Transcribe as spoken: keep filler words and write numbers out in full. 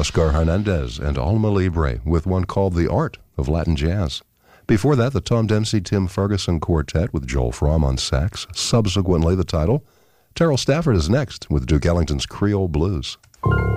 Oscar Hernandez and Alma Libre with one called The Art of Latin Jazz. Before that, the Tom Dempsey, Tim Ferguson Quartet with Joel Fromm on sax. Subsequently, the title. Terrell Stafford is next with Duke Ellington's Creole Blues.